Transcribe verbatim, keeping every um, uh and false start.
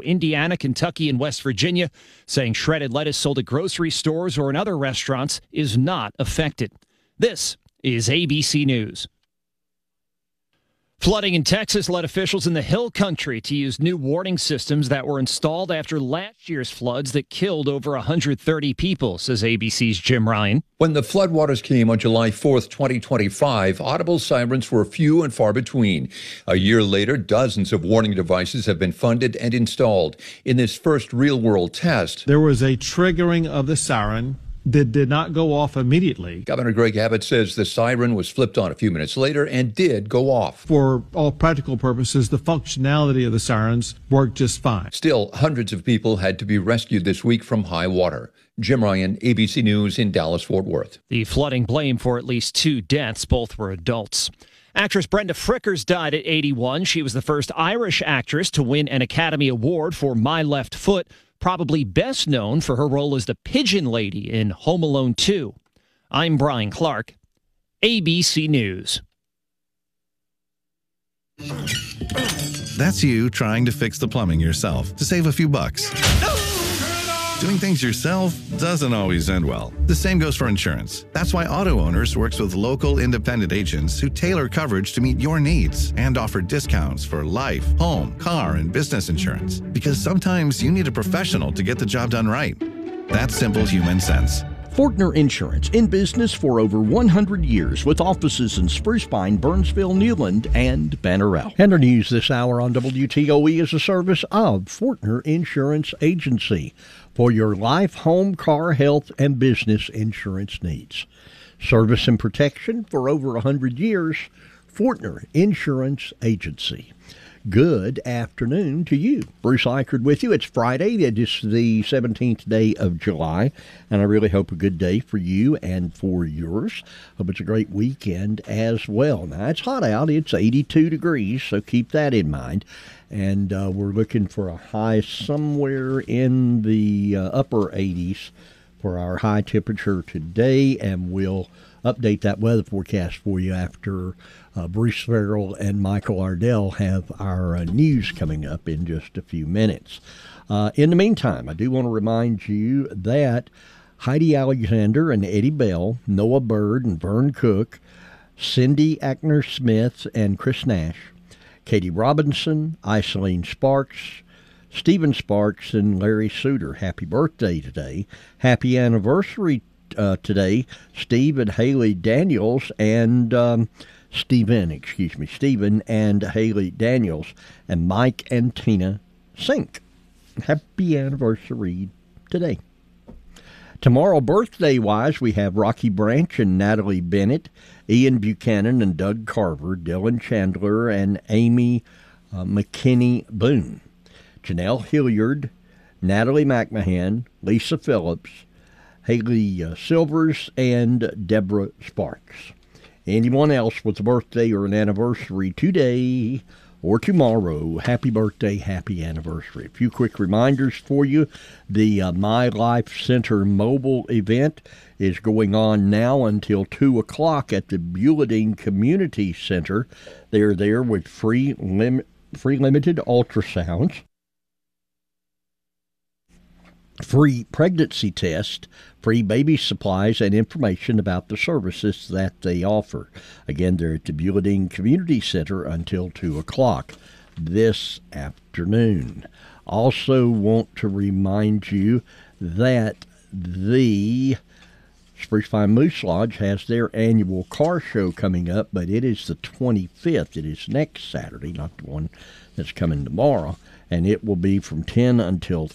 Ohio, Indiana, Kentucky, and West Virginia, saying shredded lettuce sold at grocery stores or in other restaurants is not affected. This is A B C News. Flooding in Texas led officials in the Hill Country to use new warning systems that were installed after last year's floods that killed over one hundred thirty people, says A B C's Jim Ryan. When the floodwaters came on July fourth, twenty twenty-five, audible sirens were few and far between. A year later, dozens of warning devices have been funded and installed. In this first real-world test, there was a triggering of the siren that did not go off immediately. Governor Greg Abbott says the siren was flipped on a few minutes later and did go off. For all practical purposes, the functionality of the sirens worked just fine. Still, hundreds of people had to be rescued this week from high water. Jim Ryan, A B C News in Dallas-Fort Worth. The flooding blamed for at least two deaths. Both were adults. Actress Brenda Frickers died at eighty-one. She was the first Irish actress to win an Academy Award for My Left Foot, probably best known for her role as the Pigeon Lady in Home Alone two. I'm Brian Clark, A B C News. That's you trying to fix the plumbing yourself to save a few bucks. Doing things yourself doesn't always end well. The same goes for insurance. That's why Auto Owners works with local independent agents who tailor coverage to meet your needs and offer discounts for life, home, car, and business insurance. Because sometimes you need a professional to get the job done right. That's simple human sense. Fortner Insurance, in business for over one hundred years with offices in Spruce Pine, Burnsville, Newland, and Bannerell. And our news this hour on W T O E is a service of Fortner Insurance Agency for your life, home, car, health, and business insurance needs. Service and protection for over one hundred years, Fortner Insurance Agency. Good afternoon to you. Bruce Eichard with you. It's Friday. It is the seventeenth day of July, and I really hope a good day for you and for yours. Hope it's a great weekend as well. Now, it's hot out. It's eighty-two degrees, so keep that in mind. And uh, we're looking for a high somewhere in the uh, upper eighties for our high temperature today, and we'll update that weather forecast for you after uh, Bruce Farrell and Michael Ardell have our uh, news coming up in just a few minutes. Uh, in the meantime, I do want to remind you that Heidi Alexander and Eddie Bell, Noah Bird and Vern Cook, Cindy Ackner-Smith and Chris Nash, Katie Robinson, Iceline Sparks, Stephen Sparks, and Larry Suter. Happy birthday today. Happy anniversary uh, today, Steve and Haley Daniels and um, Stephen, excuse me, Stephen and Haley Daniels and Mike and Tina Sink. Happy anniversary today. Tomorrow, birthday-wise, we have Rocky Branch and Natalie Bennett, Ian Buchanan and Doug Carver, Dylan Chandler and Amy uh, McKinney Boone, Janelle Hilliard, Natalie McMahon, Lisa Phillips, Haley uh, Silvers, and Deborah Sparks. Anyone else with a birthday or an anniversary today or tomorrow, happy birthday, happy anniversary. A few quick reminders for you. The uh, My Life Center mobile event is going on now until two o'clock at the Bulletin Community Center. They're there with free, lim- free limited ultrasounds, free pregnancy test, free baby supplies, and information about the services that they offer. Again, they're at the Bulletin Community Center until two o'clock this afternoon. Also want to remind you that the Spruce Pine Moose Lodge has their annual car show coming up, but it is the twenty-fifth. It is next Saturday, not the one that's coming tomorrow. And it will be from ten until